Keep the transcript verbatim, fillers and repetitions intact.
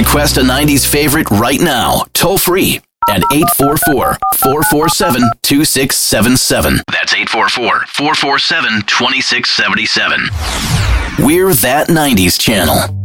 Request a nineties favorite right now, toll free at eight four four, four four seven, two six seven seven. That's eight four four, four four seven, two six seven seven. We're That nineties Channel.